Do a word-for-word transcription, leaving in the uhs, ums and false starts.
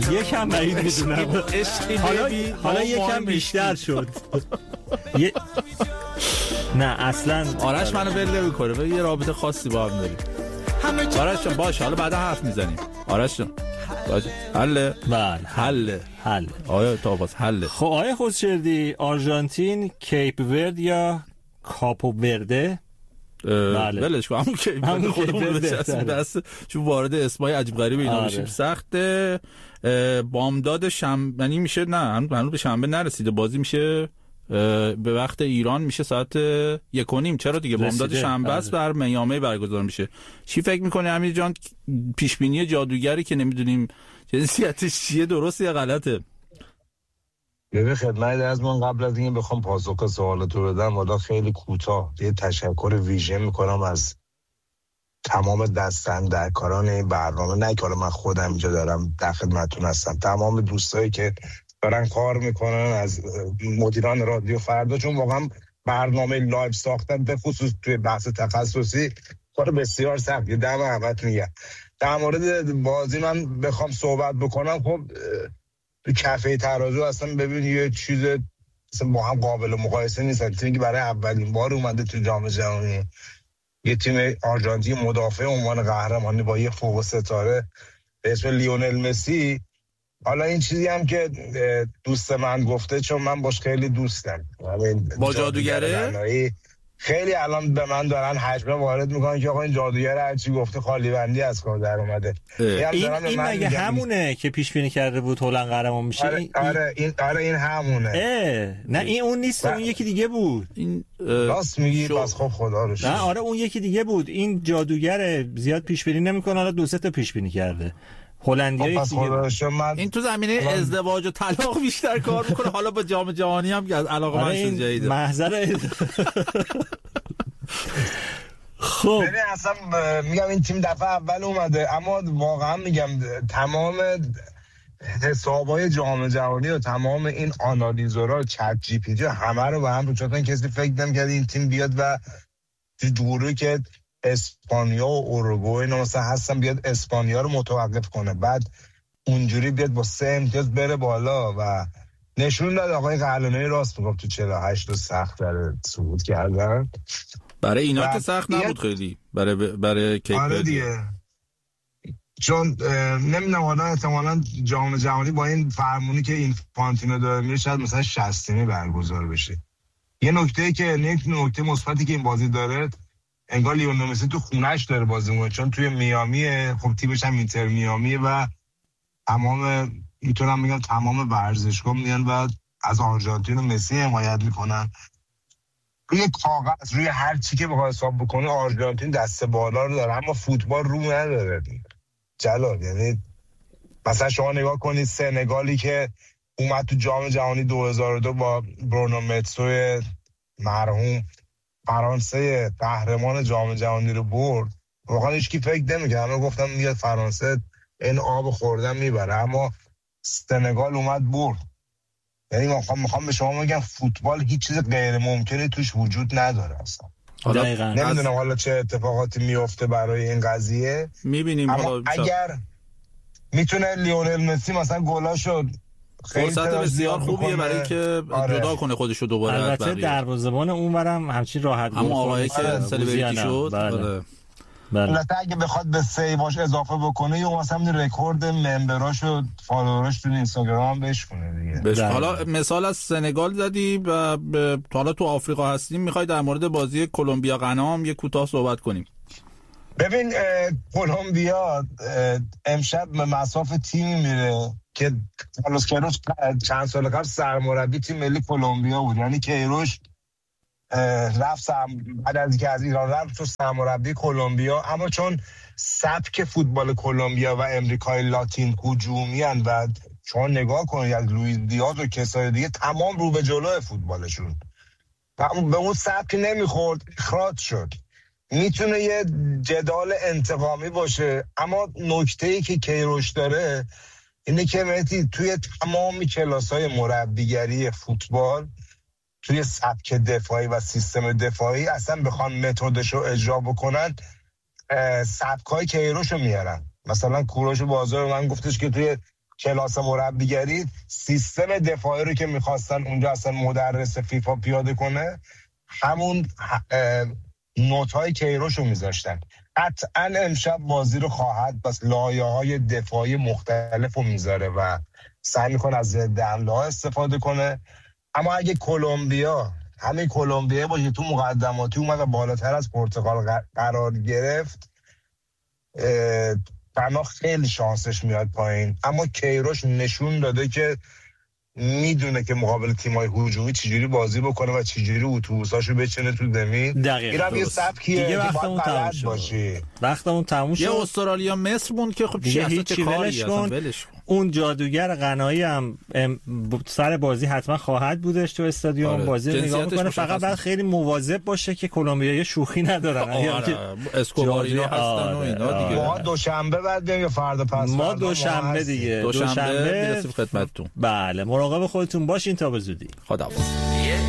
یکم بعید میدونم. حالا حالا یکم بیشتر شد. نه اصلا آرش منو ول نمی‌کنه، یه رابطه خاصی با هم داریم. آرش جان باشه، حالا بعدا حرف میزنیم. آرش جان باشه، حله. بله حله حل. آیا تاباس حله. خب آیا خودشردی آرژانتین، کیپ ورد یا کاپو ورده؟ بله ولش کن، همون کیپ ورد خودمون بچسبیم دست، چون وارد اسمای عجیب غریب اینا بشیم سخته. بامداد شنبه میشه، نه هنوز به شنبه نرسیده، بازی میشه به وقت ایران میشه ساعت یک و نیم. چرا دیگه بامداد شنبه است، بر میامی برگزار میشه. چی فکر میکنی امیر جان؟ پیش بینی جادوگری که نمیدونیم جنسیتش چیه، درست یا غلطه؟ ببین خدمت از من قبل از اینکه بخوام پاسخ سوالتو بدم، والا خیلی کوتاه یه تشکر ویژه میکنم از تمام دست‌اندرکاران این برنامه. نه که من خودم اینجا دارم در خدمتتون هستم، تمام دوستایی که دارن کار میکنن، از مدیران رادیو فردا، چون واقعا برنامه لایو ساختن به خصوص توی بحث تخصصی کار بسیار سختیه. دم احمد میگم. در مورد بازی من بخوام صحبت بکنم، خب تو کفه ترازو اصلا ببین یه چیز اصلا با هم قابل مقایسه نیستن. تیمی که برای اولین بار اومده تو جام جهانی، یه تیم آرژانتین مدافع عنوان قهرمانی با یه فوق ستاره به اسم لیونل مسی. حالا این چیزی هم که دوست من گفته، چون من باش خیلی دوستم، با جادوگره خیلی الان به من دارن حجمه وارد میکنن که آقا این جادوگر هرچی گفته خالی بندی از کار در اومده. این این مگه همونه که پیش بینی کرده بود هلند قهرمان میشه؟ آره این آره این آره این همونه. نه این اون نیست، اون یکی دیگه بود. این راست میگی، پس خب خدا رو شکر. نه آره اون یکی دیگه بود. این جادوگر زیاد پیش بینی نمیکنه، حالا دو سه تا پیش بینی کرده. هلندیایی دیگه من... این تو زمینه من... ازدواج و طلاق بیشتر کار میکنه. حالا با جام جهانی هم که از علاقه من شده جدیده محضر. خب ببین اصلا میگم این تیم دفعه اول اومده، اما واقعا میگم تمام حسابای جام جهانی و تمام این آنالیزورها، چت جی پی تی، همه رو به هم رو چطور کسی فکر نمی‌کرد این تیم بیاد و جوری که اسپانیا و اوروگوئه اینا مثلا هستن بیاد اسپانیا رو متوقف کنه، بعد اونجوری بیاد با سه امتیاز بره بالا و نشون داد آقای قلعه‌نویی راست میگفت تو چهل و هشت سخت داره صعود کردن. برای اینا که سخت نبود خیلی، برای برای کیپ آره دیگه، چون نمیدونم حالا احتمالاً جام جهانی با این فرمونی که این فانتینو داره میره شاید مثلا شصتمی برگزار بشه. یه نکته که یک نکته مثبتی که این بازی داره، انگار لیونل مسی تو خونه‌اش داره بازی می‌کنه، چون توی میامیه، خب تیمش هم اینتر میامیه و تمام میتونم بگم تمام ورزشگاه میان و از آرژانتین و مسی حمایت میکنن. روی کاغذ روی هر چی که بخواد حساب بکنه آرژانتین دست بالا رو داره، اما فوتبال رو نداره جلال. یعنی مثلا شما نگاه کنید سنگالی که اومد تو جام جهانی دو هزار و دو با برونو متسو مرحوم، فرانسه قهرمان جام جهانی رو برد، واقعا هیچ کی فکر نمی‌کرد، همه گفتم میاد فرانسه این آب خوردن میبره، اما سنگال اومد برد. یعنی میخوام میخوام به شما بگم فوتبال هیچ چیز غیر ممکنی توش وجود نداره اصلا. نمیدونم از... حالا چه اتفاقاتی میفته برای این قضیه میبینیم، اما اگر میتونه لیونل مسی مثلا گلاشو فرصت بسیار خوبیه برای اینکه آره. جدا کنه خودشو دوباره. البته دروازه‌بان اونورم همچین راحت اما آقایی که سلبریتی شد بله. البته اگه بخواد به سیواش اضافه بکنه یا مثلا رکورد ممبراش و فالووراش تو اینستاگرام بهش کنه دیگه. حالا مثال از سنگال زدی و حالا تو آفریقا هستیم، میخوای در مورد بازی کلمبیا غنا هم یه کوتاه صحبت کنیم؟ ببین کلمبیا امشب به مصاف تیمی میره که کارلوس کیروش چند سال قبل سرمربی تیم ملی کلمبیا بود. یعنی کیروش رفت سم... بعد از اینکه از ایران رفت تو سرمربی کلمبیا، اما چون سبک فوتبال کلمبیا و امریکای لاتین هجومی ان و چون نگاه کنید از لوئیس دیاز و کسای دیگه تمام رو به جلو فوتبالشون و به اون سبک نمیخورد، اخراج شد. میتونه یه جدال انتقامی باشه، اما نکته‌ای که کیروش داره اینه که مهدی توی تمام کلاس‌های مربیگری فوتبال، توی سبک دفاعی و سیستم دفاعی اصلا بخوان متدش رو اجرا بکنن سبکای کیروش رو میارن. مثلا کوروش بازار من گفتش که توی کلاس مربیگری سیستم دفاعی رو که میخواستن اونجا اصلا مدرس فیفا پیاده کنه همون نوت‌های کیروش رو میذاشتن. قطعا امشب بازی رو خواهد بس لایه‌های دفاعی مختلف رو میذاره و سعی میکنه از دنده استفاده کنه. اما اگه کلمبیا همین کلمبیا باشه تو مقدماتی اومد و بالاتر از پرتغال قرار گرفت، تنها خیلی شانسش میاد پایین. اما کیروش نشون داده که میدونه که مقابل تیمای هجومی چجوری بازی بکنه و چجوری اتوبوساشو بچینه تو زمین. اینم یه سبکیه دیگه وقتمون تموم شد. وقتمون تموم شد. یه استرالیا مصر مون که خب چی اصلا چه کاری اصلا. اون جادوگر غنایی هم سر بازی حتما خواهد بودش تو استادیوم. آره. بازی رو نگاه میکنه، فقط باید خیلی مواظب باشه که کلمبیایی شوخی ندارن. آره. اسکوباری هستن آره. و اینا دیگه. ما دوشنبه بعد بریم یا فردا پس ما دوشنبه دیگه دوشنبه میرسیم خدمتتون. بله مراقب خودتون باشین تا به زودی. خداحافظ.